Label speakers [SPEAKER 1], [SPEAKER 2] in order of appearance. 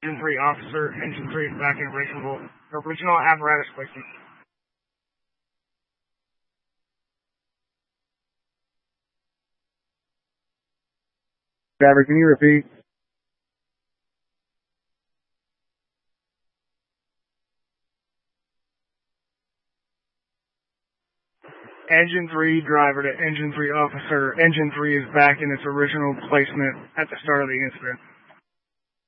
[SPEAKER 1] Engine 3 officer. Engine 3 is back in original apparatus placement.
[SPEAKER 2] Driver, can you repeat?
[SPEAKER 1] Engine 3 driver to Engine 3 officer. Engine 3 is back in its original placement at the start of the incident.